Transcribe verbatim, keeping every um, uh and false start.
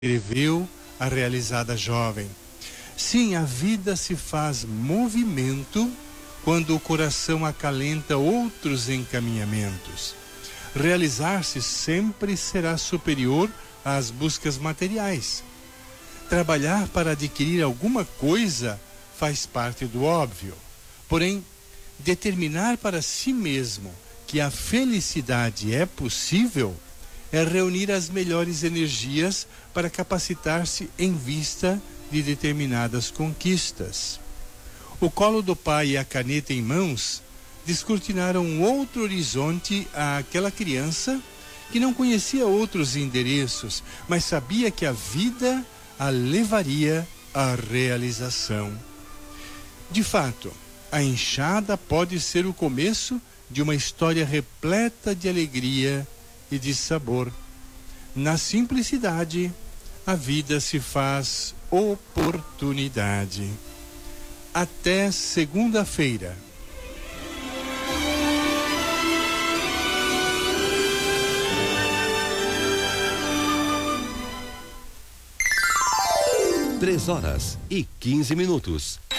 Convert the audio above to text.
Escreveu a realizada jovem. Sim, a vida se faz movimento quando o coração acalenta outros encaminhamentos. Realizar-se sempre será superior às buscas materiais. Trabalhar para adquirir alguma coisa faz parte do óbvio. Porém, determinar para si mesmo que a felicidade é possível é reunir as melhores energias para capacitar-se em vista de determinadas conquistas. O colo do pai e a caneta em mãos descortinaram um outro horizonte àquela criança que não conhecia outros endereços, mas sabia que a vida a levaria à realização. De fato, a enxada pode ser o começo de uma história repleta de alegria e de sabor. Na simplicidade, a vida se faz oportunidade. Até segunda-feira. Três horas e quinze minutos.